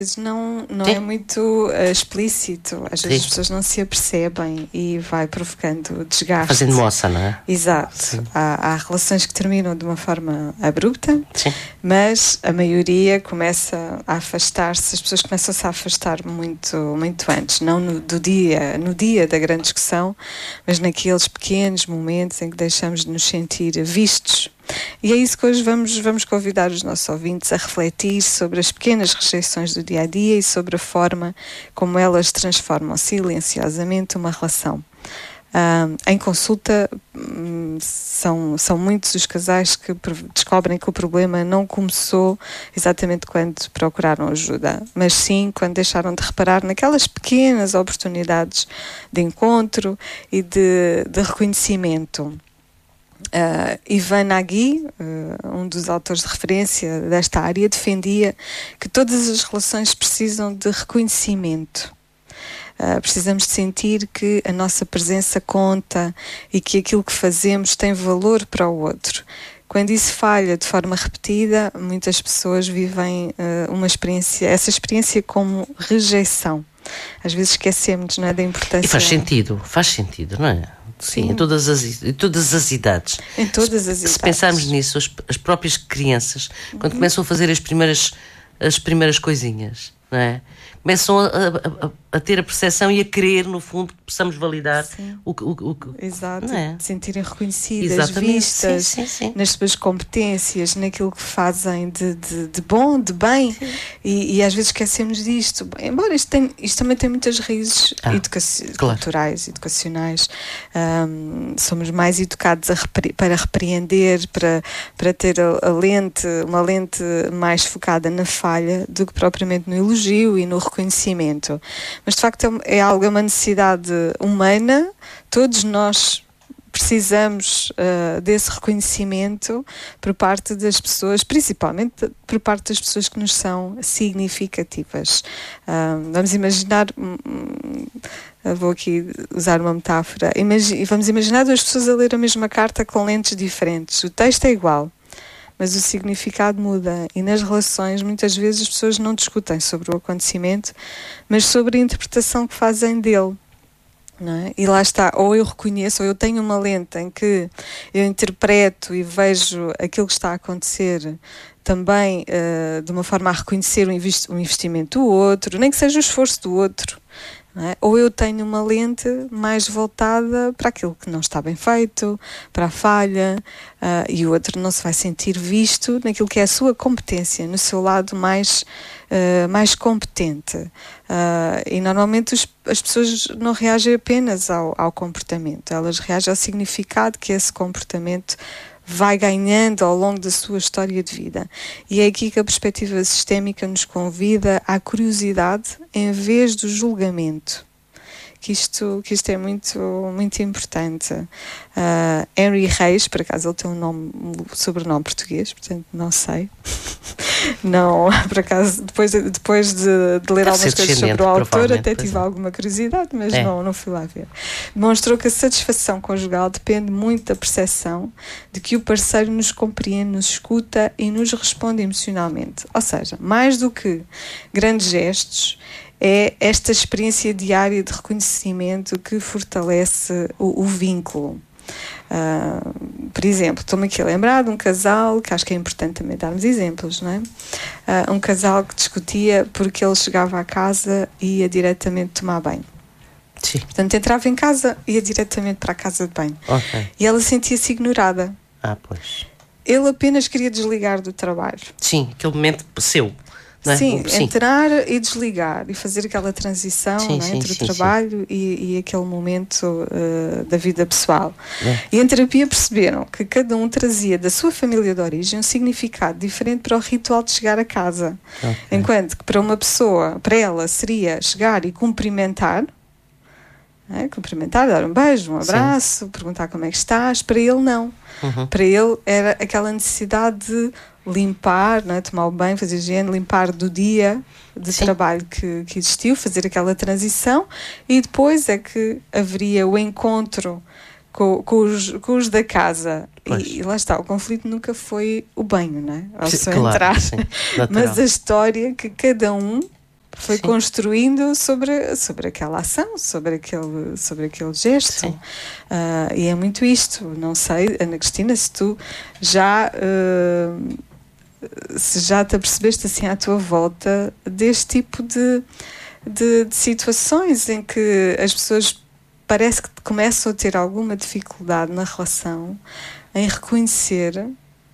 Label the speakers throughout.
Speaker 1: vezes não
Speaker 2: Sim.
Speaker 1: é muito explícito, às vezes
Speaker 2: Sim.
Speaker 1: as pessoas não se apercebem e vai provocando desgaste.
Speaker 2: Fazendo moça, não é?
Speaker 1: Exato. Há relações que terminam de uma forma abrupta,
Speaker 2: Sim.
Speaker 1: mas a maioria começa a afastar-se, as pessoas começam-se a afastar muito, muito antes, não no dia da grande discussão, mas naqueles pequenos momentos em que deixamos de nos sentir vistos. E é isso que hoje vamos convidar os nossos ouvintes a refletir sobre as pequenas rejeições do dia-a-dia e sobre a forma como elas transformam silenciosamente uma relação. Em consulta, são muitos os casais que descobrem que o problema não começou exatamente quando procuraram ajuda, mas sim quando deixaram de reparar naquelas pequenas oportunidades de encontro e de reconhecimento. Ivan Nagy, um dos autores de referência desta área, defendia que todas as relações precisam de reconhecimento. Precisamos de sentir que a nossa presença conta e que aquilo que fazemos tem valor para o outro. Quando isso falha de forma repetida, muitas pessoas vivem essa experiência como rejeição. Às vezes esquecemos, não é, da importância.
Speaker 2: E faz sentido, não é? Sim, em todas as idades.
Speaker 1: Em todas as idades.
Speaker 2: Se pensarmos nisso, as próprias crianças, quando começam a fazer as primeiras coisinhas, não é? Começam a ter a percepção e a querer, no fundo, que possamos validar o que
Speaker 1: Exato,
Speaker 2: não é?
Speaker 1: de sentirem reconhecidas,
Speaker 2: Exatamente.
Speaker 1: vistas
Speaker 2: Sim.
Speaker 1: nas suas competências, naquilo que fazem de bom, de bem, e às vezes esquecemos disto, embora isto também tem muitas raízes culturais, educacionais. Somos mais educados para repreender, para ter uma lente mais focada na falha do que propriamente no elogio e no reconhecimento. Mas de facto é uma necessidade humana, todos nós precisamos desse reconhecimento por parte das pessoas, principalmente por parte das pessoas que nos são significativas. Vamos imaginar, vou aqui usar uma metáfora, vamos imaginar duas pessoas a ler a mesma carta com lentes diferentes, o texto é igual, mas o significado muda, e nas relações muitas vezes as pessoas não discutem sobre o acontecimento, mas sobre a interpretação que fazem dele. Não é? E lá está, ou eu reconheço, ou eu tenho uma lente em que eu interpreto e vejo aquilo que está a acontecer também de uma forma a reconhecer o investimento do outro, nem que seja o esforço do outro. Não é? Ou eu tenho uma lente mais voltada para aquilo que não está bem feito, para a falha, e o outro não se vai sentir visto naquilo que é a sua competência, no seu lado mais competente. E normalmente as pessoas não reagem apenas ao comportamento, elas reagem ao significado que esse comportamento vai ganhando ao longo da sua história de vida. E é aqui que a perspectiva sistémica nos convida à curiosidade em vez do julgamento. Que isto é muito, muito importante. Henry Reis, por acaso ele tem um sobrenome português, portanto não sei. Não, por acaso, depois de ler algumas coisas sobre o autor, até tive alguma curiosidade, mas não fui lá ver. Demonstrou que a satisfação conjugal depende muito da percepção de que o parceiro nos compreende, nos escuta e nos responde emocionalmente. Ou seja, mais do que grandes gestos, é esta experiência diária de reconhecimento que fortalece o vínculo. Por exemplo, estou-me aqui a lembrar de um casal, que acho que é importante também darmos exemplos, não é? Um casal que discutia porque ele chegava à casa e ia diretamente tomar banho.
Speaker 2: Sim.
Speaker 1: Portanto, entrava em casa e ia diretamente para a casa de banho.
Speaker 2: Okay.
Speaker 1: E ela sentia-se ignorada.
Speaker 2: Pois.
Speaker 1: Ele apenas queria desligar do trabalho.
Speaker 2: Sim, aquele momento seu. Não é?
Speaker 1: Sim, entrar e desligar e fazer aquela transição entre o trabalho e aquele momento da vida pessoal. E em terapia perceberam que cada um trazia da sua família de origem um significado diferente para o ritual de chegar a casa. Okay. Enquanto que para uma pessoa, para ela, seria chegar e cumprimentar, dar um beijo, um abraço, perguntar como é que estás. Para ele não. Para ele era aquela necessidade de limpar, tomar o banho, fazer higiene, limpar do dia de trabalho que existiu, fazer aquela transição, e depois é que haveria o encontro com os da casa. E lá está, o conflito nunca foi o banho, não é? Ao seu entrar, mas a história que cada um foi construindo sobre aquela ação, sobre aquele gesto. E é muito isto. Não sei, Ana Cristina, se tu se já te apercebeste assim à tua volta deste tipo de situações em que as pessoas parece que começam a ter alguma dificuldade na relação em reconhecer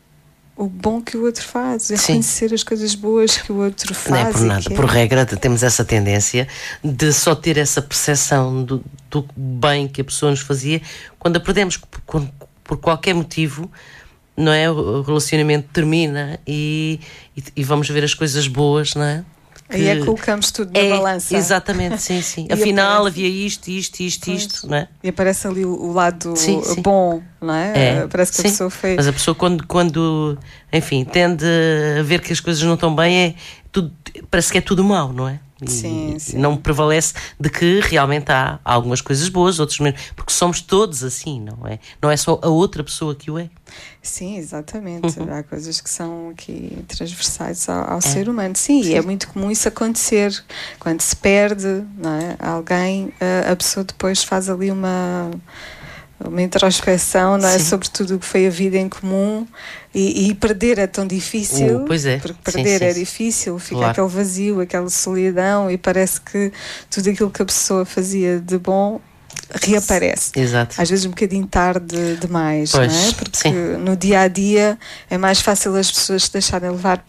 Speaker 1: o bom que o outro faz, reconhecer as coisas boas que o outro faz.
Speaker 2: Não é por nada, por regra temos essa tendência de só ter essa percepção do bem que a pessoa nos fazia quando a perdemos por qualquer motivo, não é? O relacionamento termina e vamos ver as coisas boas, não é?
Speaker 1: Aí é que colocamos tudo na balança.
Speaker 2: Exatamente, sim. Afinal havia isto, não é?
Speaker 1: E aparece ali o lado bom, não é? Parece que a pessoa fez.
Speaker 2: Mas a pessoa quando enfim, tende a ver que as coisas não estão bem, parece que é tudo mau, não é?
Speaker 1: Sim.
Speaker 2: Não prevalece de que realmente há algumas coisas boas, outras menos, porque somos todos assim, não é? Não é só a outra pessoa que o é.
Speaker 1: Sim, exatamente. Há coisas que são aqui transversais ao ser humano. Sim, e é muito comum isso acontecer. Quando se perde, não é? Alguém, a pessoa depois faz ali uma introspeção, não é? Sobre tudo o que foi a vida em comum, e perder é tão difícil.
Speaker 2: Pois é.
Speaker 1: Porque perder é difícil, fica aquele vazio, aquela solidão, e parece que tudo aquilo que a pessoa fazia de bom reaparece.
Speaker 2: Exato.
Speaker 1: Às vezes um bocadinho tarde demais, não é? Porque no dia a dia é mais fácil as pessoas se deixarem levar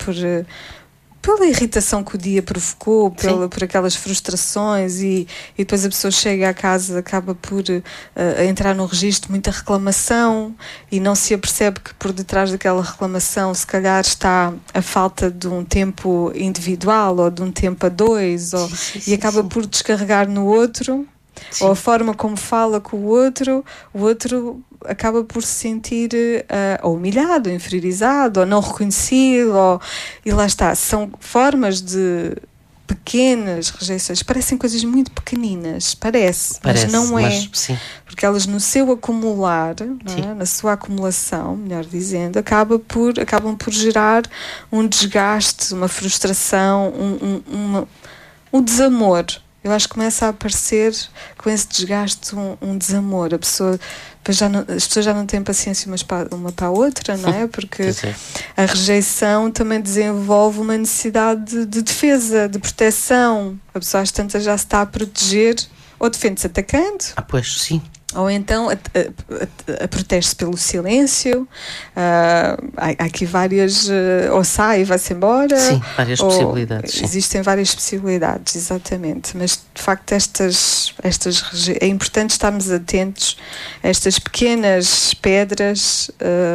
Speaker 1: pela irritação que o dia provocou, por aquelas frustrações, e depois a pessoa chega à casa, acaba por entrar num registro de muita reclamação e não se apercebe que por detrás daquela reclamação se calhar está a falta de um tempo individual ou de um tempo a dois, e acaba por descarregar no outro. Ou a forma como fala com o outro acaba por se sentir ou humilhado, inferiorizado, ou não reconhecido, e lá está. São formas de pequenas rejeições, parecem coisas muito pequeninas, mas não é, porque elas no seu acumular, não é? Na sua acumulação, melhor dizendo, acabam por gerar um desgaste, uma frustração, um desamor. Eu acho que começa a aparecer com esse desgaste um desamor. As pessoas já não têm paciência uma para a outra, não é? Porque a rejeição também desenvolve uma necessidade de defesa, de proteção. A pessoa às tantas já se está a proteger, ou defende-se atacando.
Speaker 2: Pois, sim.
Speaker 1: Ou então protege-se pelo silêncio. Há aqui várias, ou sai e vai-se embora.
Speaker 2: Sim, várias possibilidades. Sim.
Speaker 1: Existem várias possibilidades, exatamente. Mas de facto é importante estarmos atentos a estas pequenas pedras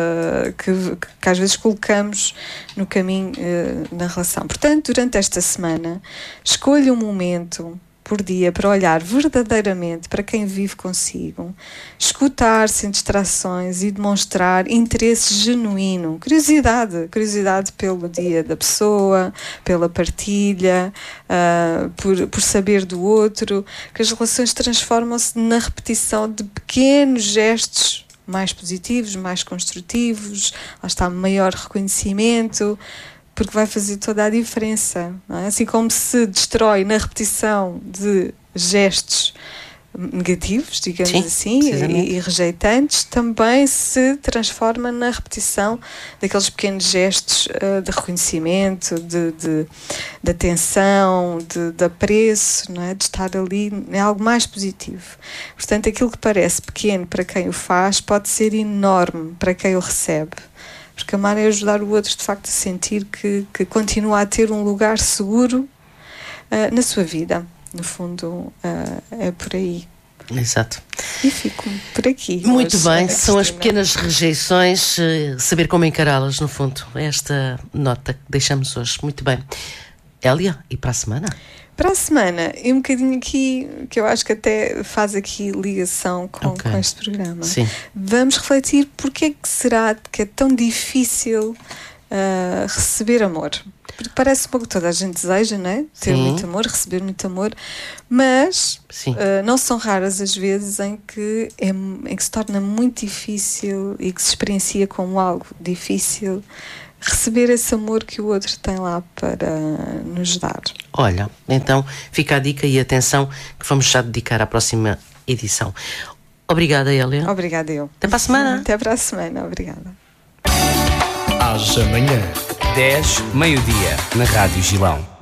Speaker 1: que às vezes colocamos no caminho na relação. Portanto, durante esta semana, escolha um momento por dia para olhar verdadeiramente para quem vive consigo, escutar sem distrações e demonstrar interesse genuíno, curiosidade pelo dia da pessoa, pela partilha, por saber do outro, que as relações transformam-se na repetição de pequenos gestos mais positivos, mais construtivos, lá está maior reconhecimento, porque vai fazer toda a diferença, não é? Assim como se destrói na repetição de gestos negativos, digamos assim, e rejeitantes, também se transforma na repetição daqueles pequenos gestos de reconhecimento, de atenção, de apreço, não é? De estar ali em algo mais positivo. Portanto, aquilo que parece pequeno para quem o faz pode ser enorme para quem o recebe. Porque amar é ajudar o outro, de facto, a sentir que continua a ter um lugar seguro na sua vida. No fundo, é por aí.
Speaker 2: Exato.
Speaker 1: E fico por aqui.
Speaker 2: Muito bem, são as pequenas rejeições, saber como encará-las, no fundo. Esta nota que deixamos hoje. Muito bem. Hélia, e para a semana?
Speaker 1: Para a semana, e um bocadinho aqui, que eu acho que até faz aqui ligação com este programa.
Speaker 2: Sim.
Speaker 1: Vamos refletir porque é que será que é tão difícil receber amor. Porque parece um pouco que toda a gente deseja, não é? Ter muito amor, receber muito amor, mas não são raras as vezes em que se torna muito difícil e que se experiencia como algo difícil receber esse amor que o outro tem lá para nos dar.
Speaker 2: Olha, então fica a dica e atenção que vamos já dedicar à próxima edição. Obrigada, Hélia.
Speaker 1: Obrigada eu.
Speaker 2: Até para a semana.
Speaker 1: Até para a semana, obrigada.
Speaker 3: Às amanhã, 10, meio-dia, na Rádio Gilão.